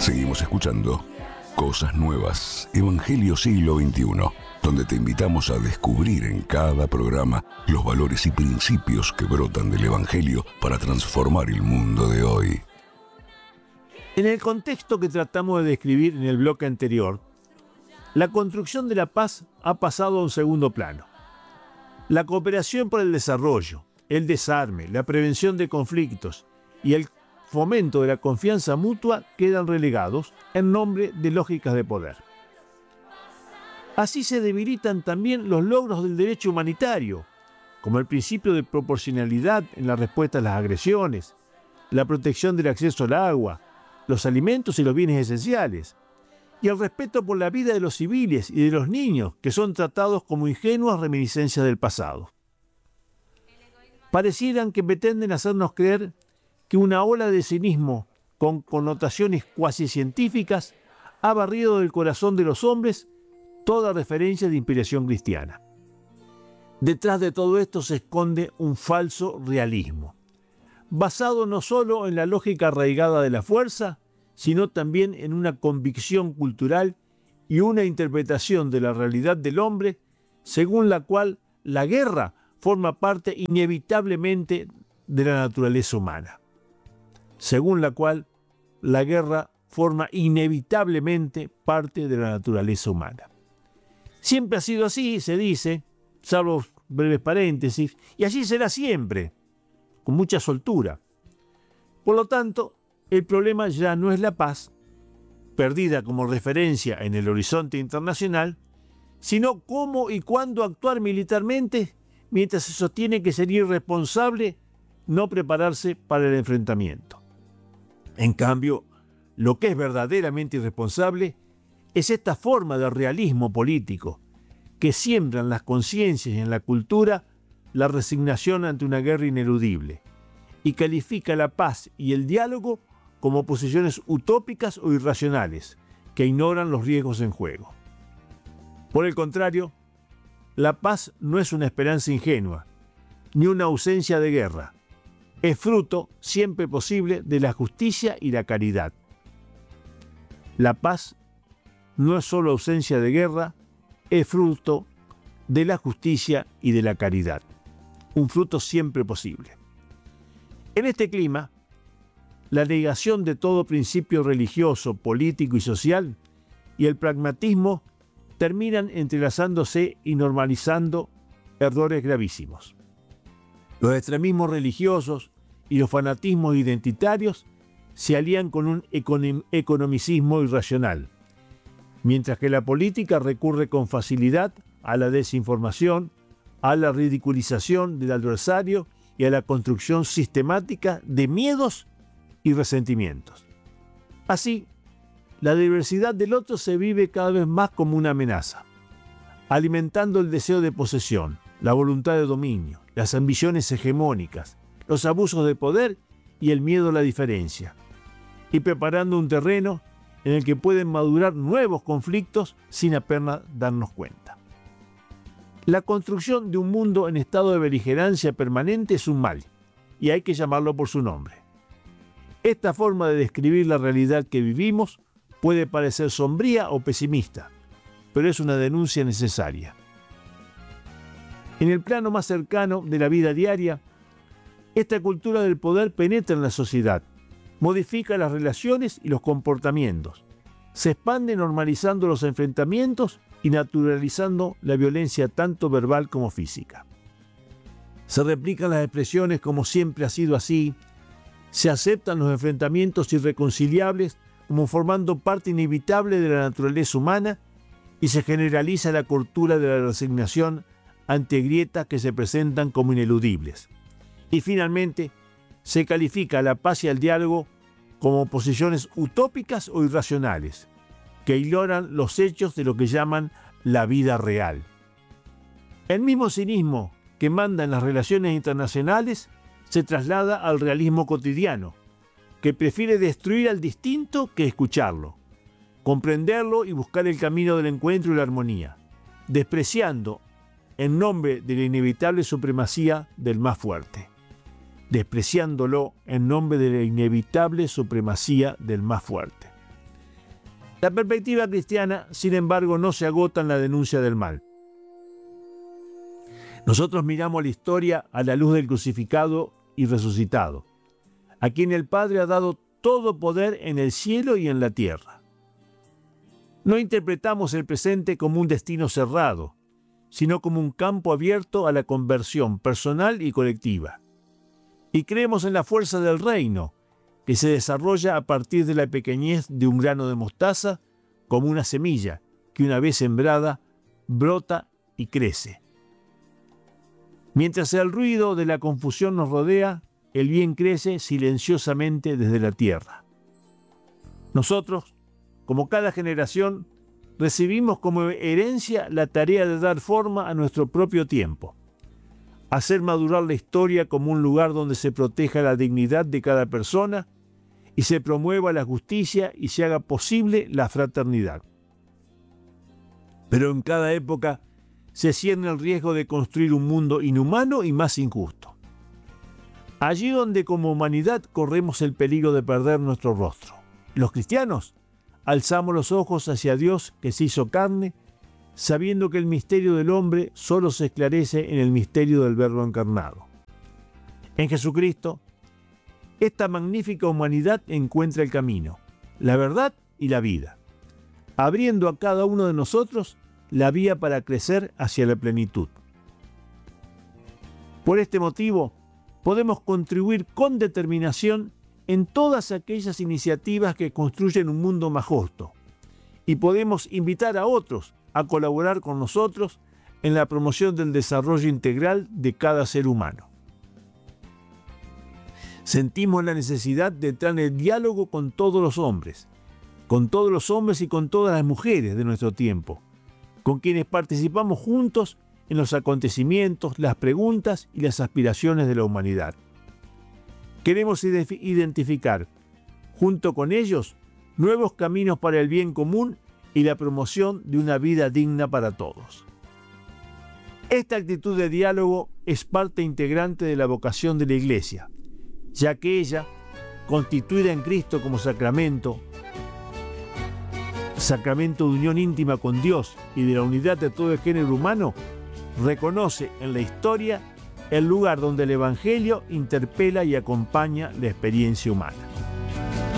Seguimos escuchando Cosas Nuevas, Evangelio Siglo XXI, donde te invitamos a descubrir en cada programa los valores y principios que brotan del Evangelio para transformar el mundo de hoy. En el contexto que tratamos de describir en el bloque anterior, la construcción de la paz ha pasado a un segundo plano. La cooperación por el desarrollo, el desarme, la prevención de conflictos y el fomento de la confianza mutua quedan relegados en nombre de lógicas de poder. Así se debilitan también los logros del derecho humanitario, como el principio de proporcionalidad en la respuesta a las agresiones, la protección del acceso al agua, los alimentos y los bienes esenciales, y el respeto por la vida de los civiles y de los niños, que son tratados como ingenuas reminiscencias del pasado. Parecieran que pretenden hacernos creer que una ola de cinismo con connotaciones cuasi científicas ha barrido del corazón de los hombres toda referencia de inspiración cristiana. Detrás de todo esto se esconde un falso realismo, basado no solo en la lógica arraigada de la fuerza, sino también en una convicción cultural y una interpretación de la realidad del hombre, según la cual la guerra forma parte inevitablemente de la naturaleza humana. Según la cual la guerra forma inevitablemente parte de la naturaleza humana. Siempre ha sido así, se dice, salvo breves paréntesis, y así será siempre, con mucha soltura. Por lo tanto, el problema ya no es la paz, perdida como referencia en el horizonte internacional, sino cómo y cuándo actuar militarmente mientras se sostiene que sería irresponsable no prepararse para el enfrentamiento. En cambio, lo que es verdaderamente irresponsable es esta forma de realismo político que siembra en las conciencias y en la cultura la resignación ante una guerra ineludible y califica la paz y el diálogo como posiciones utópicas o irracionales que ignoran los riesgos en juego. Por el contrario, la paz no es una esperanza ingenua, ni una ausencia de guerra. Es fruto, siempre posible, de la justicia y la caridad. La paz no es solo ausencia de guerra, es fruto de la justicia y de la caridad. Un fruto siempre posible. En este clima, la negación de todo principio religioso, político y social y el pragmatismo terminan entrelazándose y normalizando errores gravísimos. Los extremismos religiosos y los fanatismos identitarios se alían con un economicismo irracional, mientras que la política recurre con facilidad a la desinformación, a la ridiculización del adversario y a la construcción sistemática de miedos y resentimientos. Así, la diversidad del otro se vive cada vez más como una amenaza, alimentando el deseo de posesión, la voluntad de dominio, las ambiciones hegemónicas, los abusos de poder y el miedo a la diferencia, y preparando un terreno en el que pueden madurar nuevos conflictos sin apenas darnos cuenta. La construcción de un mundo en estado de beligerancia permanente es un mal, y hay que llamarlo por su nombre. Esta forma de describir la realidad que vivimos puede parecer sombría o pesimista, pero es una denuncia necesaria. En el plano más cercano de la vida diaria, esta cultura del poder penetra en la sociedad, modifica las relaciones y los comportamientos, se expande normalizando los enfrentamientos y naturalizando la violencia tanto verbal como física. Se replican las expresiones como siempre ha sido así, se aceptan los enfrentamientos irreconciliables como formando parte inevitable de la naturaleza humana y se generaliza la cultura de la resignación ante grietas que se presentan como ineludibles. Y finalmente, se califica a la paz y al diálogo como posiciones utópicas o irracionales, que ignoran los hechos de lo que llaman la vida real. El mismo cinismo que manda en las relaciones internacionales se traslada al realismo cotidiano, que prefiere destruir al distinto que escucharlo, comprenderlo y buscar el camino del encuentro y la armonía, despreciando en nombre de la inevitable supremacía del más fuerte. Despreciándolo en nombre de la inevitable supremacía del más fuerte. La perspectiva cristiana, sin embargo, no se agota en la denuncia del mal. Nosotros miramos la historia a la luz del crucificado y resucitado, a quien el Padre ha dado todo poder en el cielo y en la tierra. No interpretamos el presente como un destino cerrado, sino como un campo abierto a la conversión personal y colectiva. Y creemos en la fuerza del reino, que se desarrolla a partir de la pequeñez de un grano de mostaza, como una semilla que una vez sembrada brota y crece. Mientras el ruido de la confusión nos rodea, el bien crece silenciosamente desde la tierra. Nosotros, como cada generación, recibimos como herencia la tarea de dar forma a nuestro propio tiempo, hacer madurar la historia como un lugar donde se proteja la dignidad de cada persona y se promueva la justicia y se haga posible la fraternidad. Pero en cada época se cierne el riesgo de construir un mundo inhumano y más injusto. Allí donde como humanidad corremos el peligro de perder nuestro rostro. Los cristianos alzamos los ojos hacia Dios que se hizo carne, sabiendo que el misterio del hombre solo se esclarece en el misterio del Verbo encarnado. En Jesucristo, esta magnífica humanidad encuentra el camino, la verdad y la vida, abriendo a cada uno de nosotros la vía para crecer hacia la plenitud. Por este motivo, podemos contribuir con determinación en todas aquellas iniciativas que construyen un mundo más justo, y podemos invitar a otros a colaborar con nosotros en la promoción del desarrollo integral de cada ser humano. Sentimos la necesidad de entrar en el diálogo con todos los hombres y con todas las mujeres de nuestro tiempo, con quienes participamos juntos en los acontecimientos, las preguntas y las aspiraciones de la humanidad. Queremos identificar, junto con ellos, nuevos caminos para el bien común y la promoción de una vida digna para todos. Esta actitud de diálogo es parte integrante de la vocación de la Iglesia, ya que ella, constituida en Cristo como sacramento de unión íntima con Dios y de la unidad de todo el género humano, reconoce en la historia el lugar donde el Evangelio interpela y acompaña la experiencia humana.